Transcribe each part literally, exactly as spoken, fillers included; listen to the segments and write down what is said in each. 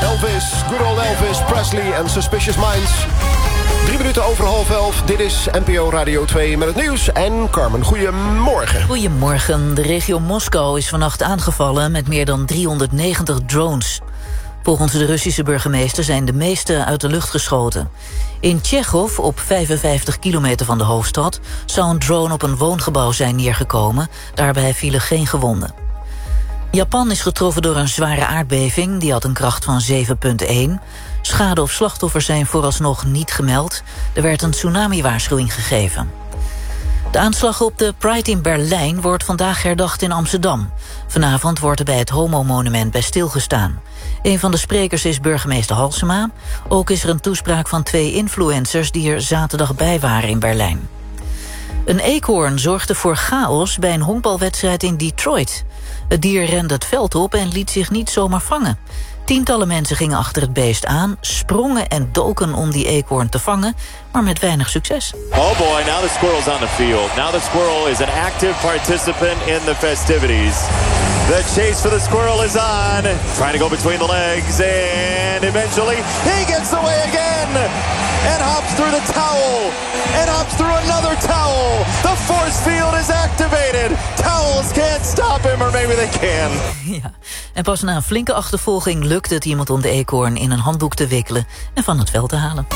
Elvis, good old Elvis Presley en Suspicious Minds. Drie minuten over half elf. Dit is N P O Radio twee met het nieuws. En Carmen, goedemorgen. Goedemorgen. De regio Moskou is vannacht aangevallen met meer dan driehonderdnegentig drones. Volgens de Russische burgemeester zijn de meeste uit de lucht geschoten. In Tchechov, op vijfenvijftig kilometer van de hoofdstad, zou een drone op een woongebouw zijn neergekomen. Daarbij vielen geen gewonden. Japan is getroffen door een zware aardbeving. Die had een kracht van zeven komma één. Schade of slachtoffers zijn vooralsnog niet gemeld. Er werd een tsunami-waarschuwing gegeven. De aanslag op de Pride in Berlijn wordt vandaag herdacht in Amsterdam. Vanavond wordt er bij het Homo-monument bij stilgestaan. Een van de sprekers is burgemeester Halsema. Ook is er een toespraak van twee influencers die er zaterdag bij waren in Berlijn. Een eekhoorn zorgde voor chaos bij een honkbalwedstrijd in Detroit. Het dier rende het veld op en liet zich niet zomaar vangen. Tientallen mensen gingen achter het beest aan, sprongen en doken om die eekhoorn te vangen, maar met weinig succes. Oh boy, now the squirrel's on the field. Now the squirrel is an active participant in the festivities. The chase for the squirrel is on. Trying to go between the legs, and eventually he gets away again. And hops through the towel. And hops through another towel. The force field is activated. Towels can't stop him, or maybe they can. Ja, en pas na een flinke achtervolging lukte het iemand om de eekhoorn in een handdoek te wikkelen en van het veld te halen.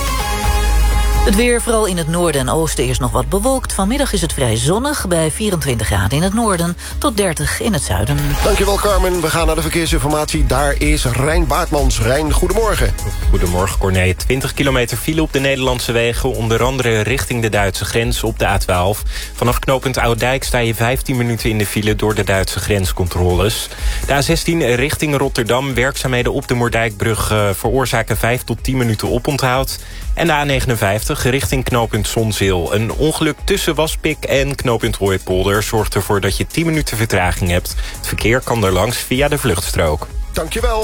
Het weer, vooral in het noorden en oosten, is nog wat bewolkt. Vanmiddag is het vrij zonnig, bij vierentwintig graden in het noorden tot dertig in het zuiden. Dankjewel, Carmen. We gaan naar de verkeersinformatie. Daar is Rijn Baartmans. Rijn, goedemorgen. Goedemorgen, Corné. twintig kilometer file op de Nederlandse wegen, onder andere richting de Duitse grens op de A twaalf. Vanaf knooppunt Ouddijk sta je vijftien minuten in de file door de Duitse grenscontroles. De A zestien richting Rotterdam. Werkzaamheden op de Moerdijkbrug uh, veroorzaken vijf tot tien minuten oponthoud. En de A negenenvijftig richting knooppunt Zonzeel. Een ongeluk tussen Waspik en knooppunt Hooipolder zorgt ervoor dat je tien minuten vertraging hebt. Het verkeer kan er langs via de vluchtstrook. Dankjewel.